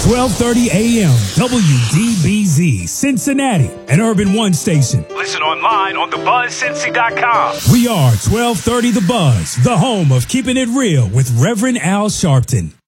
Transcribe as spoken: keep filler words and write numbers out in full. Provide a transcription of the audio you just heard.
twelve thirty a.m. W D B Z, Cincinnati, an Urban One station. Listen online on the buzz cincy dot com. We are twelve thirty The Buzz, the home of keeping it real with Reverend Al Sharpton.